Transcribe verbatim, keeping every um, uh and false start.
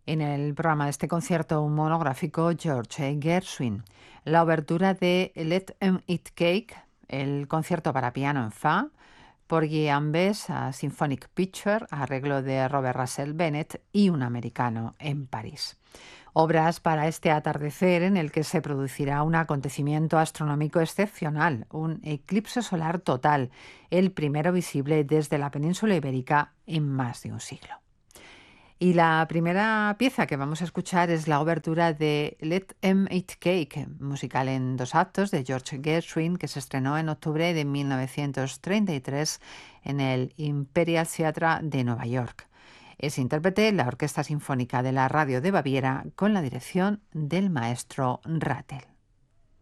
En el programa de este concierto monográfico, George Gershwin, la obertura de Let 'em Eat Cake, el concierto para piano en fa, Porgy and Bess a Symphonic Picture, arreglo de Robert Russell Bennett y Un americano en París. Obras para este atardecer en el que se producirá un acontecimiento astronómico excepcional, un eclipse solar total, el primero visible desde la península ibérica en más de un siglo. Y la primera pieza que vamos a escuchar es la obertura de Let 'em Eat Cake, musical en dos actos de George Gershwin, que se estrenó en octubre de mil novecientos treinta y tres en el Imperial Theatre de Nueva York. Es intérprete la Orquesta Sinfónica de la Radio de Baviera con la dirección del maestro Rattel.